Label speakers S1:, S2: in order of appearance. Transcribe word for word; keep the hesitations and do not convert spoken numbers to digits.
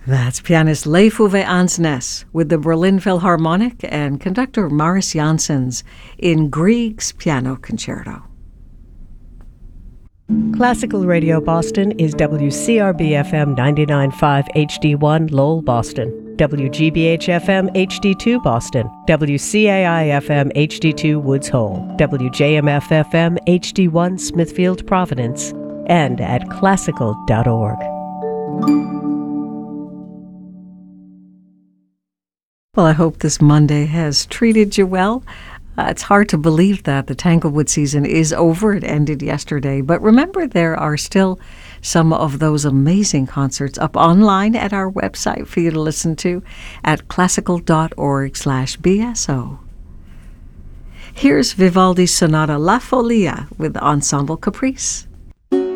S1: That's pianist Leif Ove Ansnes with the Berlin Philharmonic and conductor Maris Janssens in Grieg's Piano Concerto.
S2: Classical Radio Boston is W C R B F M ninety-nine point five H D one Lowell, Boston, W G B H F M H D two Boston, W C A I F M H D two Woods Hole, W J M F F M H D one Smithfield, Providence, and at classical dot org.
S1: Well, I hope this Monday has treated you well. Uh, it's hard to believe that the Tanglewood season is over. It ended yesterday. But remember, there are still some of those amazing concerts up online at our website for you to listen to at classical dot org slash B S O. Here's Vivaldi's Sonata La Folia with Ensemble Caprice.